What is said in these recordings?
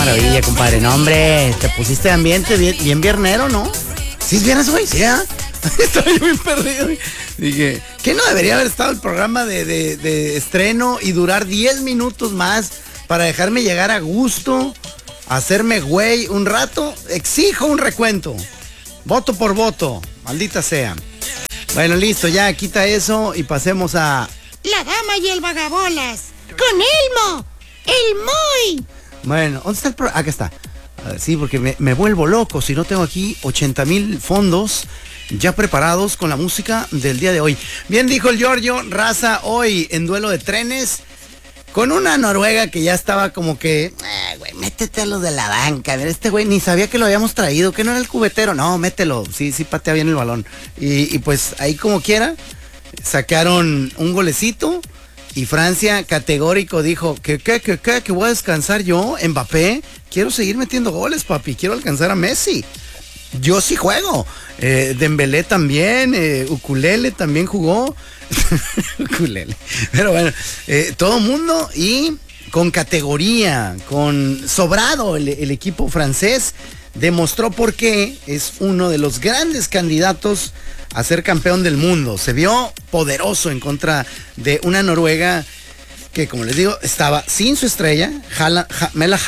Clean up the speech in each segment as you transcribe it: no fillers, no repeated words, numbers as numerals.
maravilla, compadre. No, hombre, te pusiste de ambiente bien viernero, ¿no? ¿Sí es viernes hoy? Sí, ¿eh? Estoy muy perdido. Dije, ¿qué no debería haber estado el programa de estreno y durar 10 minutos más para dejarme llegar a gusto, hacerme güey un rato? Exijo un recuento. Voto por voto. Maldita sea. Bueno, listo, ya quita eso y pasemos a... La dama y el vagabolas. Con Elmo. El Moy. Bueno, ¿dónde está el programa? Acá está. A ver, sí, porque me vuelvo loco si no tengo aquí 80,000 fondos ya preparados con la música del día de hoy. Bien dijo el Giorgio, raza, hoy en duelo de trenes con una noruega que ya estaba como que, güey, métete a los de la banca. A ver, este güey ni sabía que lo habíamos traído, que no era el cubetero. No, mételo, sí patea bien el balón. Y pues ahí como quiera, sacaron un golecito. Y Francia, categórico, dijo, que voy a descansar yo, Mbappé. Quiero seguir metiendo goles, papi. Quiero alcanzar a Messi. Yo sí juego. Dembélé también. Ukulele también jugó. Ukulele. Pero bueno, todo mundo y con categoría, con sobrado el equipo francés. Demostró por qué es uno de los grandes candidatos a ser campeón del mundo. Se vio poderoso en contra de una Noruega que, como les digo, estaba sin su estrella, Carmela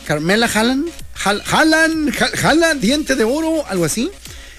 Haaland, diente de oro, algo así.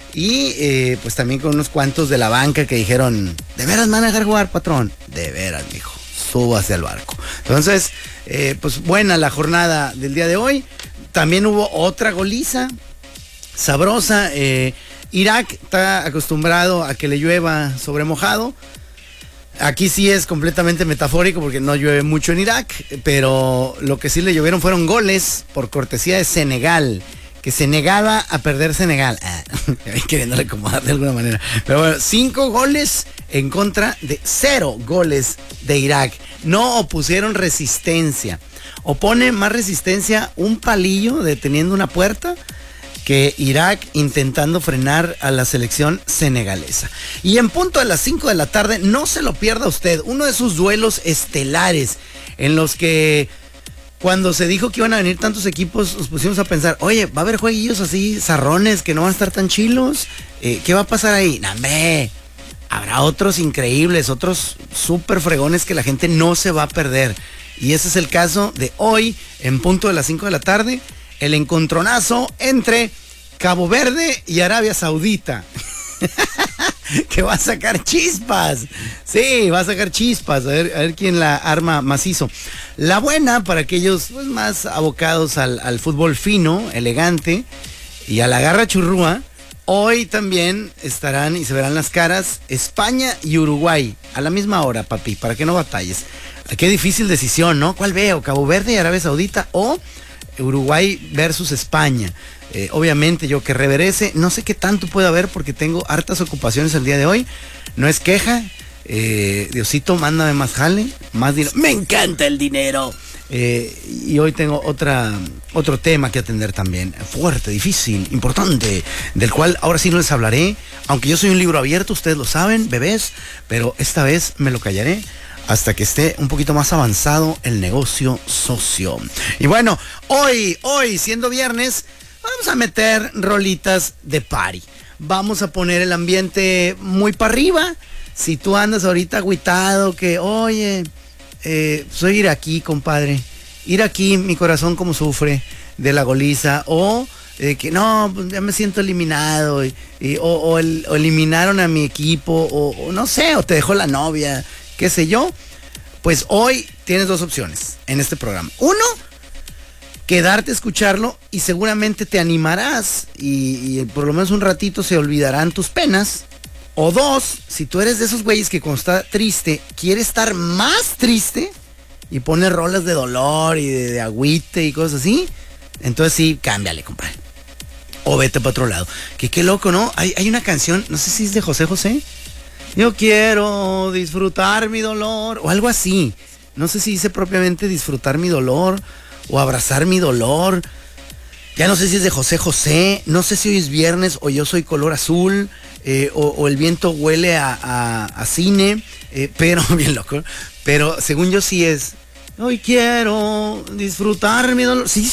Y pues también con unos cuantos de la banca que dijeron, ¿de veras me van a dejar jugar, patrón? De veras, mijo, súbase al barco. Entonces, pues buena la jornada del día de hoy. También hubo otra goliza sabrosa. Irak está acostumbrado a que le llueva sobre mojado. Aquí sí es completamente metafórico porque no llueve mucho en Irak, pero lo que sí le llovieron fueron goles por cortesía de Senegal, que se negaba a perder Senegal. Queriéndole acomodar de alguna manera. Pero bueno, 5 goles en contra de 0 goles de Irak. No opusieron resistencia. Opone más resistencia un palillo deteniendo una puerta que Irak intentando frenar a la selección senegalesa. Y en punto de las 5 de la tarde, no se lo pierda usted, uno de sus duelos estelares en los que cuando se dijo que iban a venir tantos equipos, nos pusimos a pensar, oye, ¿va a haber jueguillos así, zarrones, que no van a estar tan chilos? ¿Qué va a pasar ahí? ¡Nambe! Habrá otros increíbles, otros súper fregones que la gente no se va a perder. Y ese es el caso de hoy, en punto de las 5 de la tarde, el encontronazo entre Cabo Verde y Arabia Saudita. Que va a sacar chispas. Sí, va a sacar chispas. A ver quién la arma macizo. La buena para aquellos pues, más abocados al fútbol fino, elegante y a la garra churrúa. Hoy también estarán y se verán las caras España y Uruguay a la misma hora, papi, para que no batalles. Qué difícil decisión, ¿no? ¿Cuál veo? ¿Cabo Verde y Arabia Saudita o Uruguay versus España? Obviamente yo que reverece, no sé qué tanto puede haber porque tengo hartas ocupaciones el día de hoy. No es queja. Diosito, mándame más jale, más dinero. Me encanta el dinero. Y hoy tengo otro tema que atender también. Fuerte, difícil, importante, del cual ahora sí no les hablaré. Aunque yo soy un libro abierto, ustedes lo saben, bebés, pero esta vez me lo callaré hasta que esté un poquito más avanzado el negocio socio. Y bueno, hoy, siendo viernes, vamos a meter rolitas de party. Vamos a poner el ambiente muy para arriba. Si tú andas ahorita agüitado, que, oye, soy iraquí, compadre. Iraquí, mi corazón como sufre de la goliza. O que no, pues ya me siento eliminado. O eliminaron a mi equipo. O no sé, o te dejó la novia. Qué sé yo. Pues hoy tienes 2 opciones en este programa. Uno, quedarte a escucharlo y seguramente te animarás y por lo menos un ratito se olvidarán tus penas. O 2, si tú eres de esos güeyes que cuando está triste, quiere estar más triste y pone rolas de dolor y de agüite y cosas así, entonces sí, cámbiale, compadre. O vete para otro lado. Que qué loco, ¿no? Hay una canción, no sé si es de José José. Yo quiero disfrutar mi dolor, o algo así. No sé si dice propiamente disfrutar mi dolor, o abrazar mi dolor. Ya no sé si es de José José, no sé si hoy es viernes, o yo soy color azul, o el viento huele a cine, pero, bien loco, pero según yo sí es Hoy quiero disfrutar mi dolor. Sí,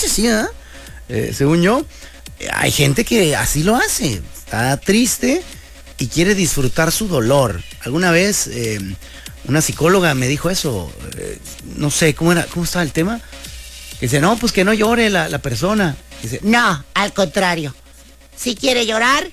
según yo, hay gente que así lo hace. Está triste y quiere disfrutar su dolor. Alguna vez una psicóloga me dijo eso. No sé, ¿cómo estaba el tema? Que dice, no, pues que no llore la persona. Dice, no, al contrario. Si quiere llorar,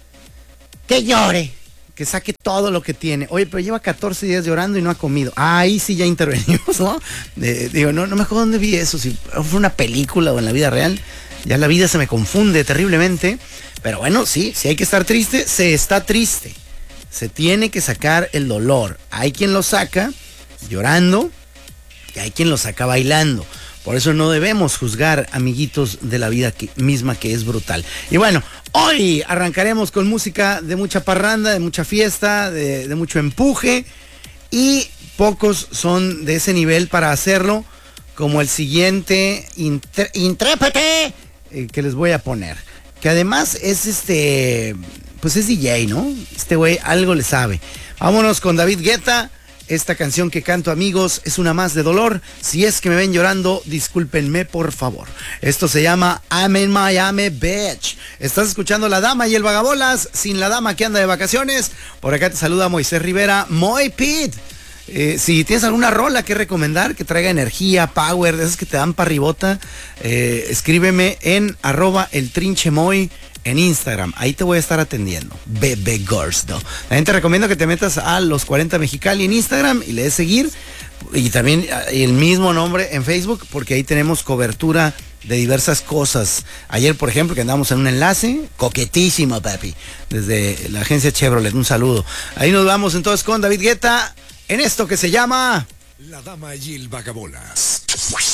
que llore. Que saque todo lo que tiene. Oye, pero lleva 14 días llorando y no ha comido. Ahí sí ya intervenimos, ¿no? Digo, no me acuerdo dónde vi eso, si fue una película o en la vida real. Ya la vida se me confunde terriblemente. Pero bueno, sí hay que estar triste. Se está triste. Se tiene que sacar el dolor. Hay quien lo saca llorando y hay quien lo saca bailando. Por eso no debemos juzgar, amiguitos, de la vida misma, que es brutal. Y bueno, hoy arrancaremos con música de mucha parranda, de mucha fiesta, de mucho empuje. Y pocos son de ese nivel para hacerlo, como el siguiente intérprete que les voy a poner. Que además es pues es DJ, ¿no? Este güey algo le sabe. Vámonos con David Guetta. Esta canción que canto, amigos, es una más de dolor. Si es que me ven llorando, discúlpenme, por favor. Esto se llama I'm in Miami, bitch. Estás escuchando La Dama y el Vagabolas, sin la dama que anda de vacaciones. Por acá te saluda Moisés Rivera, Moy Pete. Si tienes alguna rola que recomendar, que traiga energía, power, de esas que te dan parribota, escríbeme en @eltrinchemoy en Instagram. Ahí te voy a estar atendiendo. Bebe Gorsto. También te recomiendo que te metas a Los 40 Mexicali en Instagram y le des seguir. Y también el mismo nombre en Facebook, porque ahí tenemos cobertura de diversas cosas. Ayer, por ejemplo, que andamos en un enlace coquetísimo, papi, desde la agencia Chevrolet. Un saludo. Ahí nos vamos entonces con David Guetta en esto que se llama La Dama y el Vagabolas.